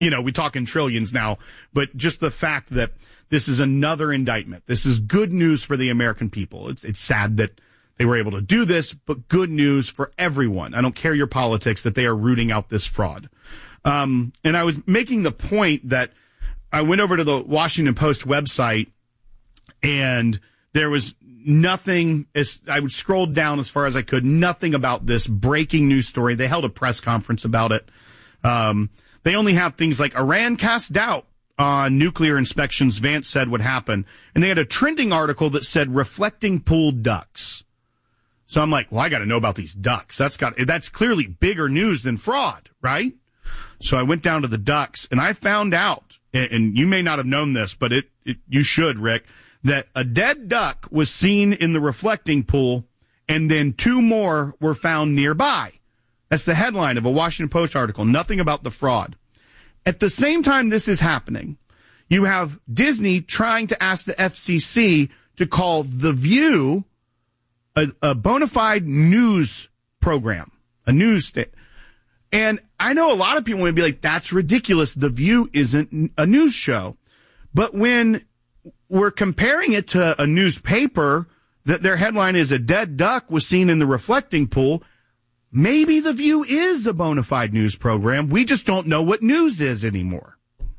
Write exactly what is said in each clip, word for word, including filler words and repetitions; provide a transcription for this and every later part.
you know, we talk in trillions now, but just the fact that this is another indictment. This is good news for the American people. It's, it's sad that they were able to do this, but good news for everyone. I don't care your politics that they are rooting out this fraud. Um, and I was making the point that I went over to the Washington Post website and there was nothing, as I would scroll down as far as I could, nothing about this breaking news story. They held a press conference about it. Um, they only have things like Iran cast doubt on nuclear inspections, Vance said would happen. And they had a trending article that said reflecting pool ducks. So I'm like, well, I got to know about these ducks. That's got, that's clearly bigger news than fraud, right? So I went down to the ducks and I found out, and you may not have known this, but it, it you should, Rick, that a dead duck was seen in the reflecting pool and then two more were found nearby. That's the headline of a Washington Post article. Nothing about the fraud. At the same time this is happening, you have Disney trying to ask the F C C to call The View a, a bona fide news program, a news station. And I know a lot of people would be like, that's ridiculous. The View isn't a news show. But when we're comparing it to a newspaper that their headline is a dead duck was seen in the reflecting pool, maybe The View is a bona fide news program. We just don't know what news is anymore.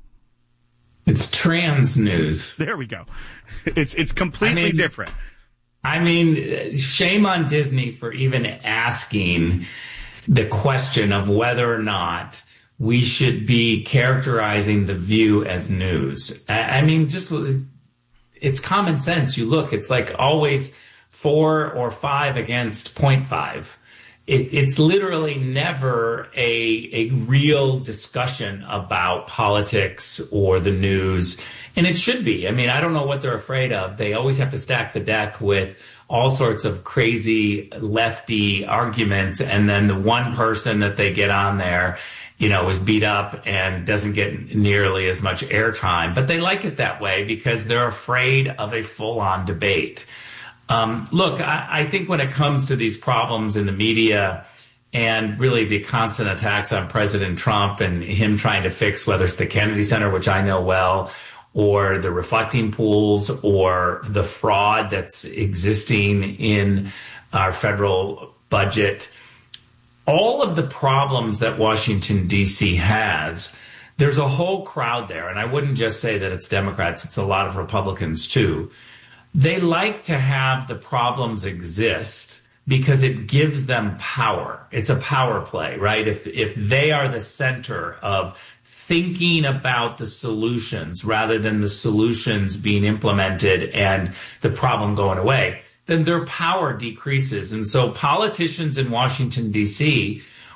It's trans news. There we go. It's it's completely I mean, different. I mean, shame on Disney for even asking the question of whether or not we should be characterizing The View as news. I, I mean, just it's common sense. You look, it's like always four or five against point five. It, it's literally never a, a real discussion about politics or the news. And it should be. I mean, I don't know what they're afraid of. They always have to stack the deck with all sorts of crazy lefty arguments. And then the one person that they get on there, you know, is beat up and doesn't get nearly as much airtime. But they like it that way because they're afraid of a full-on debate. Um, look, I, I think when it comes to these problems in the media and really the constant attacks on President Trump and him trying to fix whether it's the Kennedy Center, which I know well, or the reflecting pools or the fraud that's existing in our federal budget, all of the problems that Washington, D C has, there's a whole crowd there. And I wouldn't just say that it's Democrats, it's a lot of Republicans too. They like to have the problems exist because it gives them power. It's a power play, right? If if they are the center of thinking about the solutions rather than the solutions being implemented and the problem going away, then their power decreases. And so politicians in Washington, D C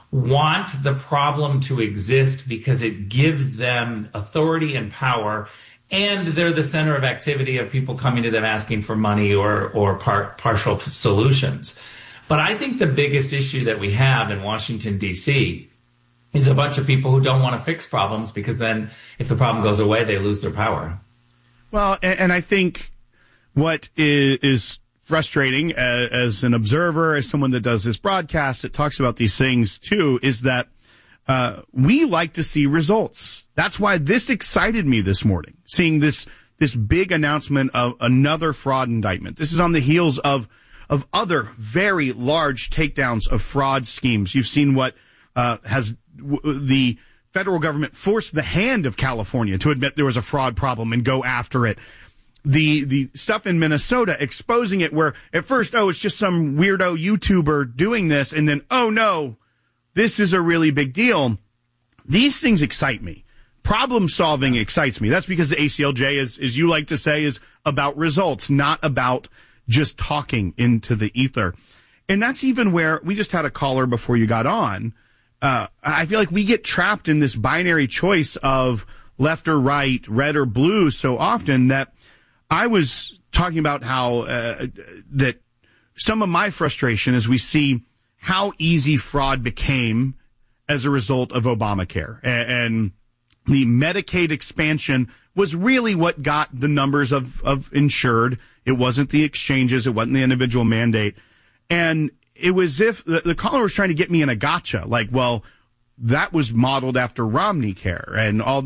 want the problem to exist because it gives them authority and power. And they're the center of activity of people coming to them asking for money or, or par- partial solutions. But I think the biggest issue that we have in Washington, D C is a bunch of people who don't want to fix problems because then if the problem goes away, they lose their power. Well, and, and I think what is, is frustrating as, as an observer, as someone that does this broadcast that talks about these things too, is that Uh, we like to see results. That's why this excited me this morning, seeing this this big announcement of another fraud indictment. This is on the heels of of other very large takedowns of fraud schemes. You've seen what uh, has w- the federal government forced the hand of California to admit there was a fraud problem and go after it. The the stuff in Minnesota exposing it where at first, oh, it's just some weirdo YouTuber doing this, and then, oh, no, this is a really big deal. These things excite me. Problem solving excites me. That's because the A C L J, is, as you like to say, is about results, not about just talking into the ether. And that's even where we just had a caller before you got on. Uh, I feel like we get trapped in this binary choice of left or right, red or blue so often that I was talking about how uh, that some of my frustration as we see how easy fraud became as a result of Obamacare. And, and the Medicaid expansion was really what got the numbers of, of insured. It wasn't the exchanges. It wasn't the individual mandate. And it was as if the, the caller was trying to get me in a gotcha. Like, well, that was modeled after Romney Care and all